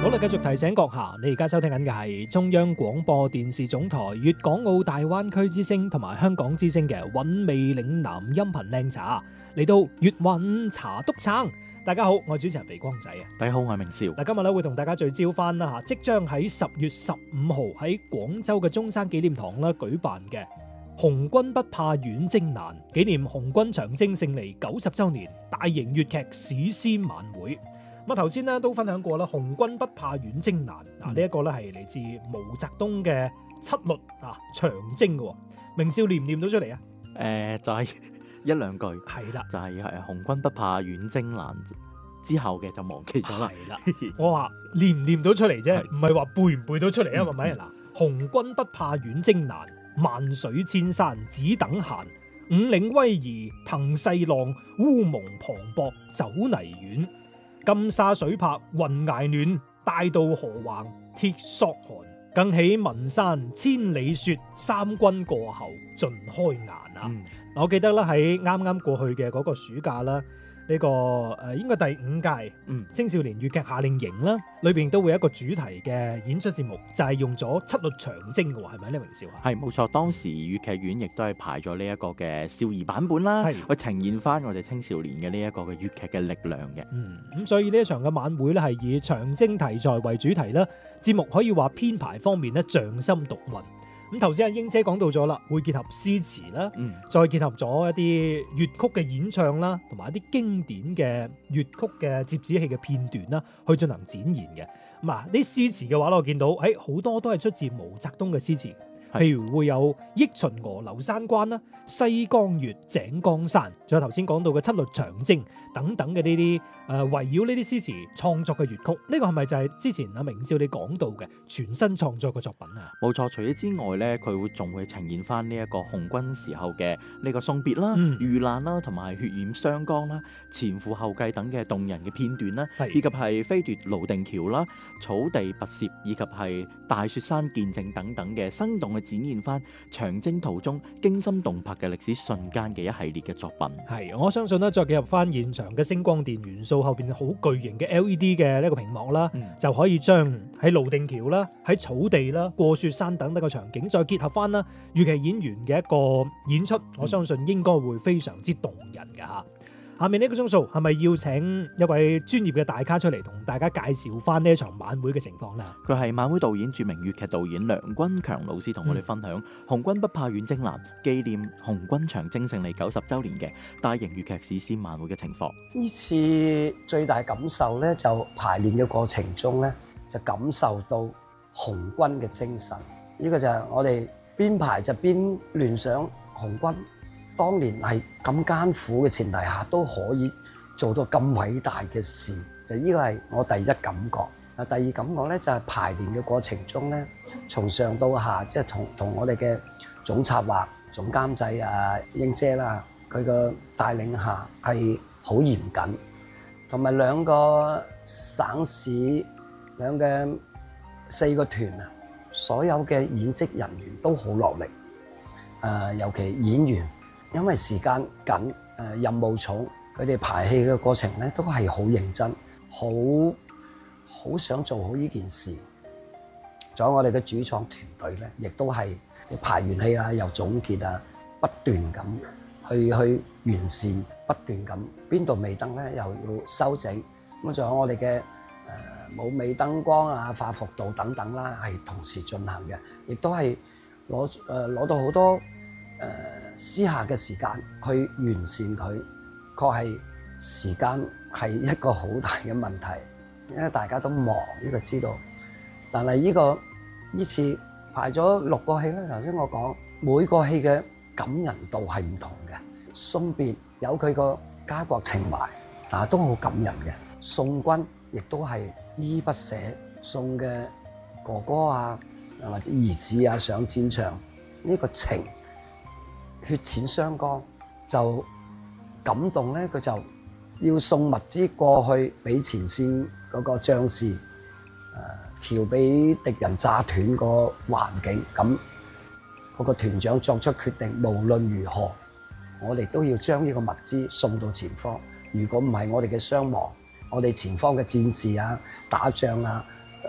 好啦，繼續提醒閣下，你而家收聽緊嘅係中央廣播電視總台粵港澳大灣區之聲同埋香港之聲嘅韻味嶺南音頻靚茶，嚟到粵韻茶督撐。大家好，我係主持人肥光仔啊。 大家好，我係明少。 嗱，今日咧會同大家聚焦翻啦嚇，即將喺10月15號喺廣州嘅中山紀念堂啦舉辦嘅紅軍不怕遠征難紀念紅軍長征勝利90週年大型粵劇史詩晚會。咁啊，頭先咧都分享過啦，紅軍不怕遠征難嗱，呢一個咧係嚟自毛澤東嘅七律啊長征嘅。明少念唔念到出嚟啊？ 就係一兩句， 係啦， 就係紅軍不怕遠征難之後嘅就忘記咗啦。 係啦，我話念唔念到出嚟啫，唔係話背唔背到出嚟啊？係咪嗱？紅軍不怕遠征難，萬水千山只等閒。五嶺威儀騰細浪，烏蒙磅礴走泥遠。金沙水泊雲崖暖，大渡河橫鐵索寒。更起岷山千里雪，三軍過後盡開顏啊！我記得啦，喺啱啱過去嘅嗰個暑假啦，呢個應該第5屆青少年粵劇夏令營啦，裏邊都會有一個主題嘅演出節目，就係用咗七律長征嘅喎，係咪呢？明少啊？ 係冇錯，當時粵劇院亦都係排咗呢一個嘅少兒版本啦，去呈現翻我哋青少年嘅呢一個嘅粵劇嘅力量嘅。 咁所以呢一場嘅晚會咧係以長征題材為主題啦，節目可以話編排方面咧匠心獨運。咁頭先阿英姐講到咗啦，會結合詩詞啦，再結合咗一啲粵曲嘅演唱啦，同埋一啲經典嘅粵曲嘅折子戲嘅片段啦，去進行展現嘅。咁啊，啲詩詞嘅話咧，我見到好多都係出自毛澤東嘅詩詞，譬如會有憶秦娥劉山關啦、西江月、井岡山，仲有頭先講到嘅七律長征等等嘅呢啲圍繞呢啲詩詞創作嘅粵曲，呢個係咪就係之前阿明少你講到嘅全新創作嘅作品啊？ 冇錯，除此之外咧，佢仲會呈現翻呢一個紅軍時候嘅呢個送別啦、遇難啦，同埋血染湘江啦、前赴後繼等嘅動人嘅片段啦，以及係飛奪瀘定橋啦、草地拔涉以及係大雪山見證等等嘅生動去展現翻長征途中驚心動魄嘅歷史瞬間嘅一系列嘅作品。 係，我相信咧，再結合翻現場嘅星光電元素後邊好巨型嘅 LED 嘅呢個屏幕啦，就可以將喺瀘定橋啦、喺草地啦、過雪山等等嘅場景，再結合翻啦粵劇演員嘅一個演出，我相信應該會非常之動人嘅嚇。下面呢個鐘數係咪要請一位專業嘅大咖出嚟同大家介紹翻呢一場晚會嘅情況呢？ 佢係晚會導演、著名粵劇導演梁君強老師，同我哋分享紅軍不怕遠征難紀念紅軍長征勝利90週年嘅大型粵劇史詩晚會嘅情況。 呢次最大感受咧，就排練嘅過程中咧，就感受到紅軍嘅精神。呢個就係我哋邊排就邊聯想紅軍當年係咁艱苦嘅前提下都可以做到咁偉大嘅事，就呢個係我第一感覺。啊，第二感覺咧就係排練嘅過程中咧，從上到下，即係同我哋嘅總策劃、總監製啊英姐啦，佢個帶領下係好嚴謹，同埋兩個省市兩嘅4個團啊，所有嘅演職人員都好落力。尤其演員。因為時間緊，任務重，佢哋排戲嘅過程咧都係好認真，好想做好呢件事。仲有我哋嘅主創團隊咧，亦都係排完戲啊，又總結啊，不斷咁去完善，不斷咁邊度未得咧，又要修整。咁仲有我哋嘅舞美燈光啊、化服道等等啦，係同時進行嘅，亦都係攞到好多私下嘅時間去完善佢，確係時間係一個好大嘅問題，因為大家都忙，呢個知道。但係呢次排咗6個戲咧，頭先我講每個戲嘅感人度係唔同嘅。送別有佢個家國情懷，但係都好感人嘅。送軍亦都係依依不捨，送嘅哥哥啊或者兒子啊上戰場，呢個情血淺湘江就感動咧，佢就要送物資過去俾前線嗰個將士，橋俾敵人炸斷個環境。咁嗰個團長作出決定，無論如何我哋都要將呢個物資送到前方。如果唔係，我哋嘅傷亡，我哋前方嘅戰士啊、打仗啊、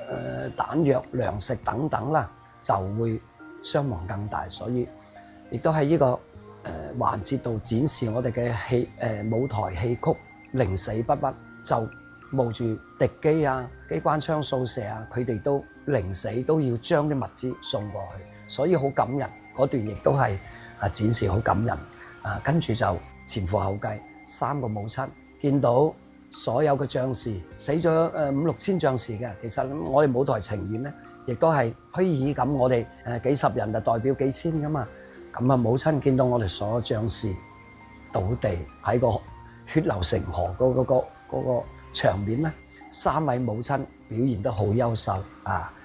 彈藥、糧食等等啦，就會傷亡更大。所以亦都喺呢個環節度展示我哋嘅舞台戲曲寧死不屈，就冒住敵機啊、機關槍掃射啊，佢哋都寧死都要將啲物資送過去，所以好感人。嗰段亦都係展示好感人。跟住就前赴後繼3個母親，見到所有嘅將士死咗5、6千將士嘅。其實我哋舞台呈現咧，亦都係虛擬咁，我哋幾十人就代表幾千噶嘛。咁啊，母親見到我哋所有將士倒地喺個血流成河嗰個場面咧，3位母親表現得好優秀啊！